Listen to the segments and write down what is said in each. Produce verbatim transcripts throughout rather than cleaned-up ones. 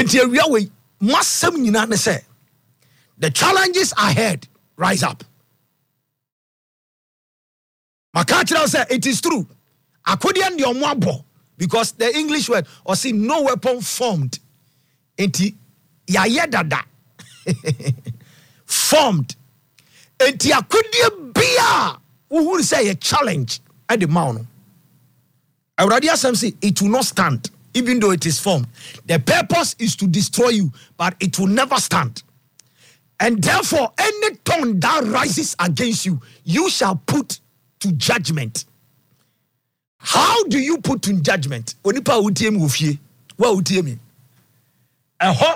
enti awia we masem nyina ne say the challenges ahead, rise up. Makachira say it is true. Akodian the omwabo, because the English word or see no weapon formed. Enti ya yedada formed. Enti akodia bia who will say a challenge at the mount. I already say it will not stand, even though it is formed. The purpose is to destroy you, but it will never stand. And therefore, any tongue that rises against you, you shall put to judgment. How do you put to judgment? Onipa utiem wofie. Wa utiem. Eho.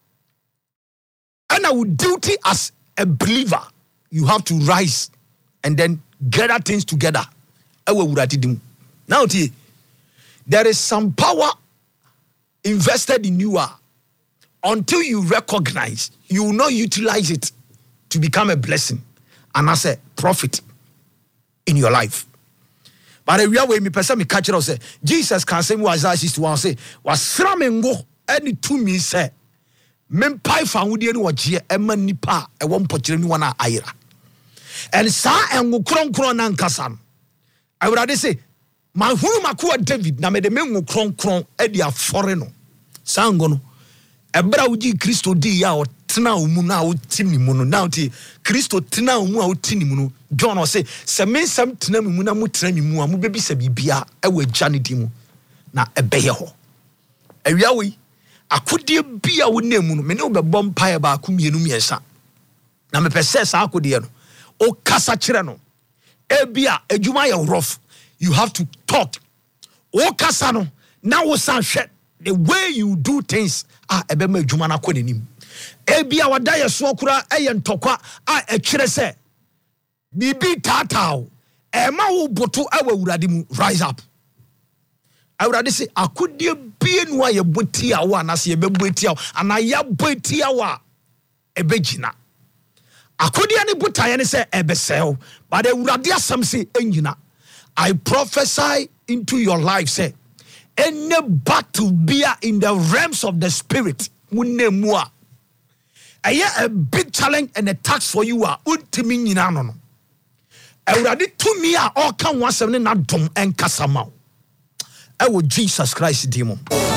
And our duty as a believer, you have to rise and then gather things together. Now, there is some power invested in you. Until you recognize, you will not utilize it to become a blessing and as a profit in your life. But the real way me person me catch it say Jesus can say Isaiah sixty-one say was sramengo any to me say men pai fa wudi ni wagye ema nipa e wo mpokire ni wana ayira. And sa engo kron kron na nkasa no. Awurade say man hunu makoa David na me de mengo kron kron e dia fore no. Sa ngo no ebra uji Kristo di ya o tena umu na o tini mu no na ti Kristo tena umu a o tini mu no John o say se men sam tena mu na mu tena mu a mu bebi se bibia e wa gya ne di mu na ebeye ho awia we akode bia wo na mu no me ne obebɔ mpae ba ko mienu miensa na me pese sa akode no o kasa kire no ebia adwuma ye rough, you have to talk o kasa no na wo san hwɛ the way you do things ah ebema adwuma na kɔ nanim ebia wada ye so kura eye ntokwa ah etwere se bibi tatao ema wo boto awa wurade mu rise up. Awurade se akodie bie no aye boti awa na se ye beboti awa ana ya boti awa ebegina akodie ne botaye ne se ebesel but awurade asam se enyina. I prophesy into your life say any battle be in the realms of the spirit munemua a big challenge and a tax for you are ultimate nyina no no awurade to me a all can one seven na dom en kasama I will Jesus Christ demon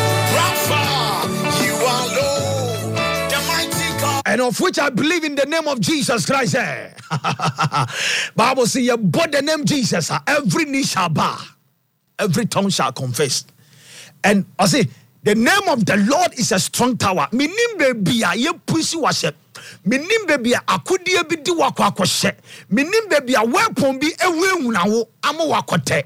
and of which I believe in the name of Jesus Christ. Eh? Bible says you bought the name Jesus, every knee shall bow, every tongue shall confess. And I say, the name of the Lord is a strong tower. Minim baby a ye pussy washe. Minim baby a akudie bi di wakwa kwashe. Minim baby a weapon bi ewe unawo amo wakote.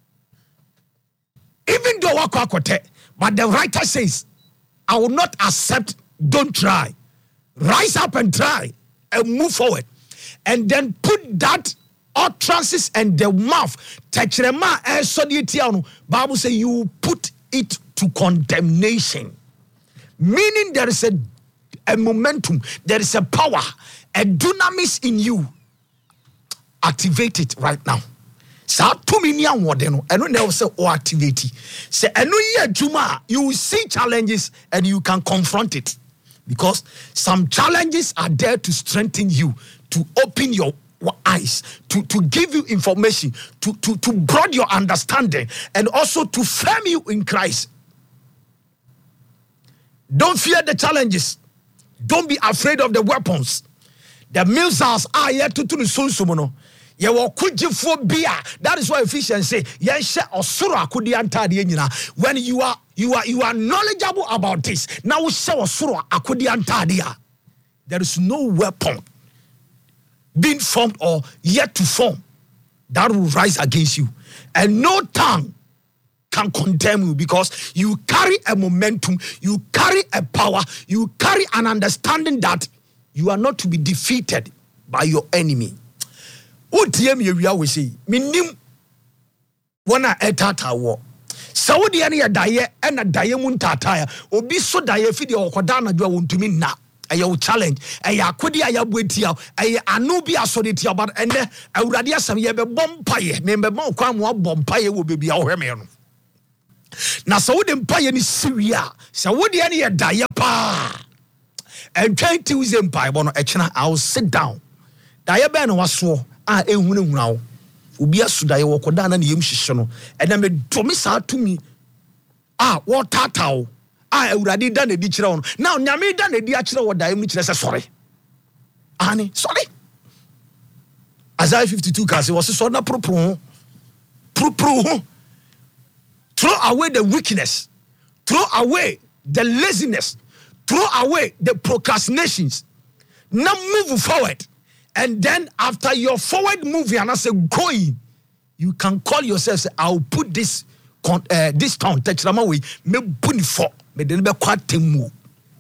Even though wakwa kote, but the writer says, I will not accept, don't try. Rise up and try and move forward. And then put that utterances and the mouth. Techrema e sodietiano. Bible say you put it to condemnation. Meaning there is a, a momentum, there is a power, a dunamis in you. Activate it right now. Sa to me nya wode no eno na say o activate. Say eno ye adwuma you will see challenges and you can confront it. Because some challenges are there to strengthen you, to open your eyes, to, to give you information, to, to, to broaden your understanding, and also to firm you in Christ. Don't fear the challenges. Don't be afraid of the weapons. The missiles are yet to do the sunsumono. Ye wo kujifo bia. That is why Ephesians say, when you are you are you are knowledgeable about this, now there is no weapon being formed or yet to form that will rise against you, and no tongue can condemn you, because you carry a momentum, you carry a power, you carry an understanding that you are not to be defeated by your enemy. Utiem ye we say minim wana etata wo Saudi ania daye ena daye muntata obi so daye fidi okoda na dwa wontumi na aye challenge aye akodi aye buetia aye anu bi asode tia but ene awurade asam ye be bompaye me be ma kwa mo bompaye wo bebi a wo hweme no na Saudi mpaye ni Syria Saudi ania daye pa pa and twenty Tuesday mpa bono echena I will sit down da ye be na waso a ehunu huna obi asuda ye wokoda na ne yem hihye no ena me domi sa tumi ah what tatao ah awurade da na di kire won now nyame da na di a kire wo da yem kire se sorry ani sorry Isaiah fifty-two case was so na pro pro pro pro throw away the weakness, throw away the laziness, throw away the procrastinations. Now move forward. And then after your forward moving and I say going, you can call yourself, say, I'll put this uh, this town, touch them away, me buni for, me then be quite temu.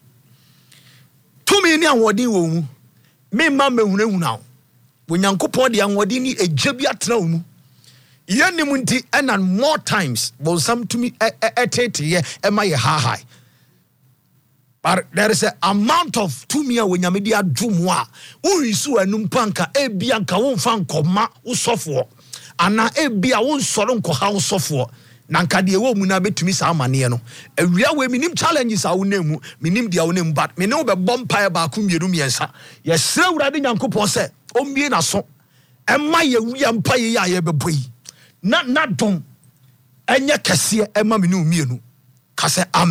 Two million wadi wo me ma me hunu now. When Yankopon de anwadi ni ejabia tra mu. Yeni munti and more times will some to me etete ye ema ye ha high. But there is an amount of two mia when yamedia drumwa urisu enum panka e bianka won fan koma usofo ana e bia won soro nko ha usofo nanka de wo mu na betumi sa amane no awia we minim challenges a wonemu minim dia wonemu but me ne wo be bompa ba ku mieru miensa ye sra urade Yankopon se ombie na so ema ye wia mpa ye ya ye beboyi na na dom enye kese ema me ne mienu ka se